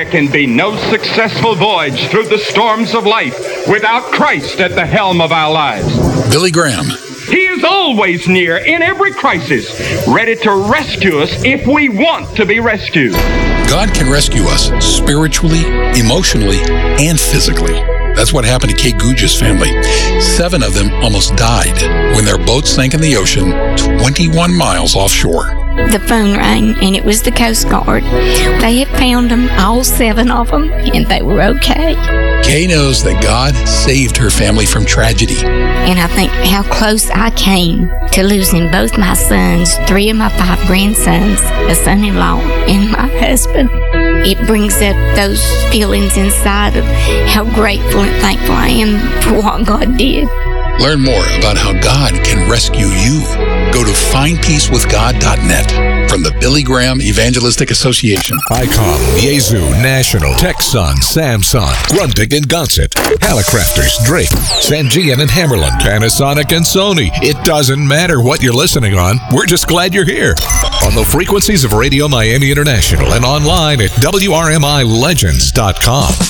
can be no successful voyage through the storms of life without Christ at the helm of our lives. Billy Graham. He is always near in every crisis, ready to rescue us if we want to be rescued. God can rescue us spiritually, emotionally, and physically. That's what happened to Kate Guja's family. 7 of them almost died when their boat sank in the ocean 21 miles offshore. The phone rang, and it was the Coast Guard. They had found them, all 7 of them, and they were okay. Kay knows that God saved her family from tragedy. And I think how close I came to losing both my sons, 3 of my 5 grandsons, a son-in-law, and my husband. It brings up those feelings inside of how grateful and thankful I am for what God did. Learn more about how God can rescue you. Go to findpeacewithgod.net from the Billy Graham Evangelistic Association. ICOM, Yezu, National, Texon, Samsung, Grundig and Gonset, Hallicrafters, Drake, Sangean and Hammerland, Panasonic and Sony. It doesn't matter what you're listening on. We're just glad you're here. On the frequencies of Radio Miami International and online at WRMILegends.com.